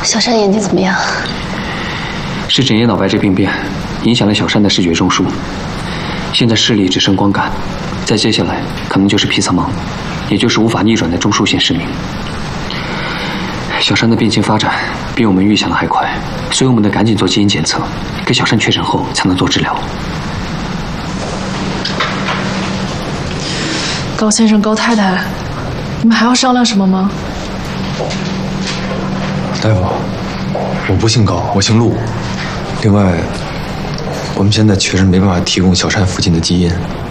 小山眼睛怎么样？ 是枕叶脑白质病变，影响了小山的视觉中枢，现在视力只剩光感，再接下来可能就是皮层盲，也就是无法逆转的中枢性失明。小山的病情发展比我们预想的还快，所以我们得赶紧做基因检测，给小山确诊后才能做治疗。 高先生、高太太，你们还要商量什么吗？ 大夫，我不姓高，我姓陆。另外，我们现在确实没办法提供小山父亲的基因。